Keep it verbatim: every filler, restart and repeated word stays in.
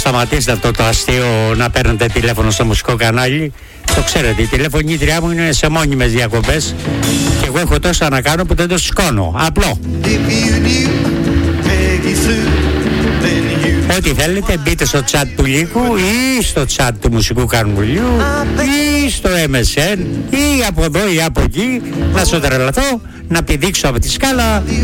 σταματήσετε αυτό το αστείο να παίρνετε τηλέφωνο στο μουσικό κανάλι. Το ξέρετε, η τηλεφωνήτριά μου είναι σε μόνιμες διακοπές και εγώ έχω τόσα να κάνω που δεν το σηκώνω. Απλό. Ό,τι θέλετε μπείτε στο chat του Λύκου ή στο chat του Μουσικού Καρμουλιού ή στο εμ ες εν ή από εδώ ή από εκεί, να σου τρελαθώ, να πηδήξω από τη σκάλα